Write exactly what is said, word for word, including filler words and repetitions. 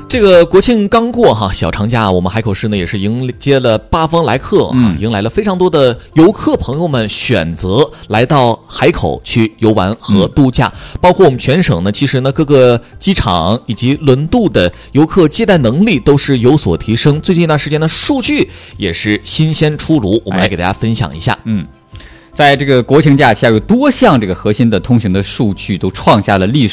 这个国庆刚过哈，小长假我们海口市呢也是迎接了八方来客啊，嗯、迎来了非常多的游客朋友们选择来到海口去游玩和度假，嗯、包括我们全省呢，其实呢各个机场以及轮渡的游客接待能力都是有所提升。最近一段时间呢，数据也是新鲜出炉，我们来给大家分享一下。 嗯。在这个国庆假期啊，有多项这个核心的通行的数据都创下了历史